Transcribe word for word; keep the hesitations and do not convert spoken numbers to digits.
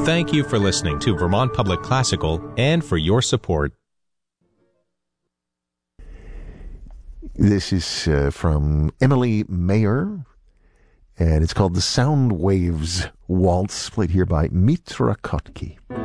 Thank you for listening to Vermont Public Classical and for your support. This is uh, from Emily Mayer, and it's called the Sound Waves Waltz, played here by Mitra Kotky.